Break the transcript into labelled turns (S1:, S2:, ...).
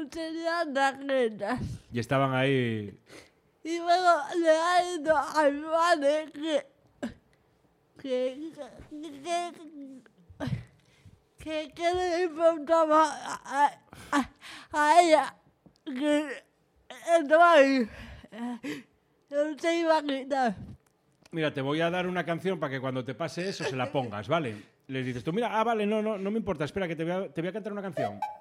S1: tenían tarjetas.
S2: Y estaban ahí...
S1: Y luego le ha ido al padre que le importaba a ella que estaba ahí. No se iba a quitar.
S2: Mira, te voy a dar una canción para que cuando te pase eso se la pongas, ¿vale? Les dices tú, mira, vale, no me importa, espera, que te voy a cantar una canción.